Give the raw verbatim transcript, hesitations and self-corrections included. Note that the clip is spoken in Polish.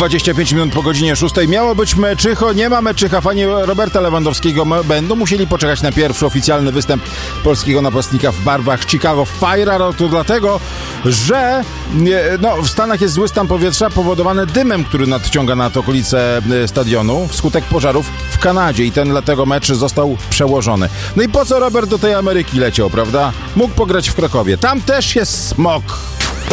dwadzieścia pięć minut po godzinie szóstej. Miało być meczycho, nie ma meczycha. Fani Roberta Lewandowskiego będą musieli poczekać na pierwszy oficjalny występ polskiego napastnika w barwach Chicago Fire. To dlatego, że no, w Stanach jest zły stan powietrza powodowany dymem, który nadciąga nad okolice stadionu wskutek pożarów w Kanadzie i ten dlatego mecz został przełożony. No i po co Robert do tej Ameryki leciał, prawda? Mógł pograć w Krakowie. Tam też jest smog.